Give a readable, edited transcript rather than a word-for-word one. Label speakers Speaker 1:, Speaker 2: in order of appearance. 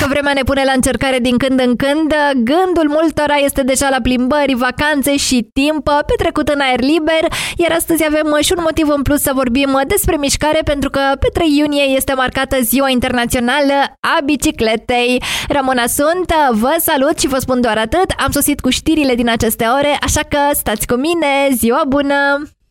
Speaker 1: vremea ne pune la încercare din când în când. Gândul multora este deja la plimbări, vacanțe și timp petrecut în aer liber, iar astăzi avem și un motiv în plus să vorbim despre mișcare, pentru că pe 3 iunie este marcată Ziua Internațională a Bicicletei. Ramona sunt, vă salut și vă spun doar atât. Am sosit cu știrile din aceste ore, așa că stați cu mine, ziua bună!